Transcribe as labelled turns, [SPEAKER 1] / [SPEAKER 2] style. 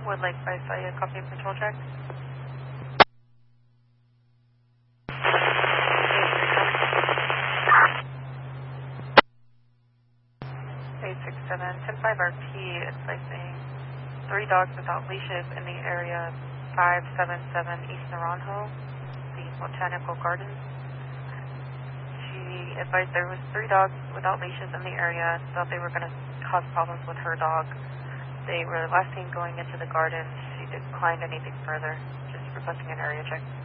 [SPEAKER 1] Would like by a copy of patrol check. 867, 10-5 RP, advising 3 dogs without leashes in the area 577 East Naranjo, the Botanical Gardens. She advised there was 3 dogs without leashes in the area, thought they were going to cause problems with her dog. They were last seen going into the garden. She declined anything further, just requesting an area check.